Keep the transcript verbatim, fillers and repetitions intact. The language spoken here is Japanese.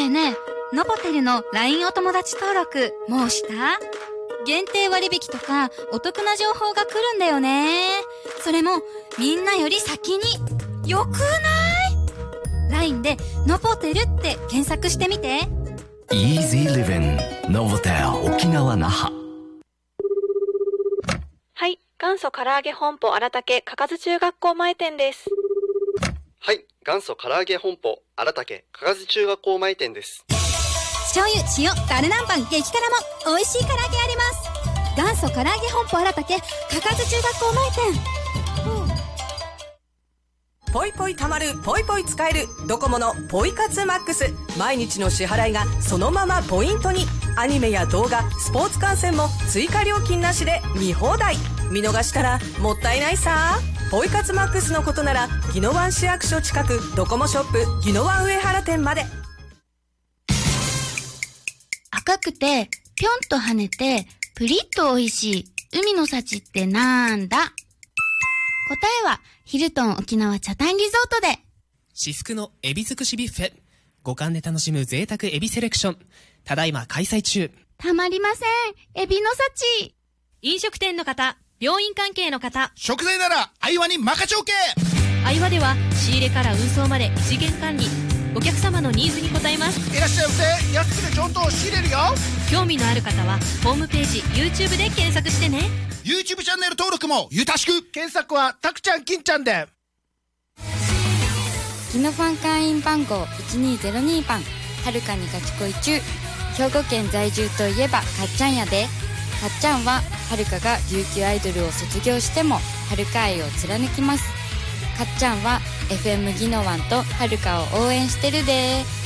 えねえ、ノポテルの ライン お友達登録もうした？限定割引とかお得な情報が来るんだよね。それもみんなより先に。よくない？ ライン でノポテルって検索してみて。 Easy Living Novotel 沖縄那覇。 はい、元祖唐揚げ本舗荒竹かかず中学校前店です。 はい、元祖唐揚げ本舗荒竹かかず中学校前店です。 醤油、塩、ダルナンパン、激辛も美味しい唐揚げあります。元祖唐揚げ本舗荒竹かかず中学校前店。 ポイポイたまる、ポイポイ使えるドコモのポイ活マックス。毎日の支払いがそのままポイントに。アニメや動画、スポーツ観戦も追加料金なしで見放題。見逃したらもったいないさ。ポイ活マックスのことなら宜野湾市役所近くドコモショップ宜野湾上原店まで。 赤くてぴょんと跳ねてプリッと美味しい海の幸ってなんだ？答えはヒルトン沖縄北谷リゾートで。 至福のエビ尽くしビュッフェ、五感で楽しむ贅沢エビセレクション、ただいま開催中。 たまりません、エビの幸。 飲食店の方、病院関係の方、 食材ならアイワに任ちょけ。 アイワでは仕入れから運送まで一元管理、お客様のニーズに応えます。 いらっしゃいませ。安くて上等仕入れるよ。 興味のある方はホームページ YouTube で検索してね。 YouTube チャンネル登録もゆたしく。検索はたくちゃん金ちゃんで。 宜野ファン会員番号いちにーぜろにばん、はるかにガチ恋中。兵庫県在住といえばかっちゃんやで。かっちゃんははるかが琉球アイドルを卒業してもはるか愛を貫きます。かっちゃんは エフエム 宜野湾とはるかを応援してるで。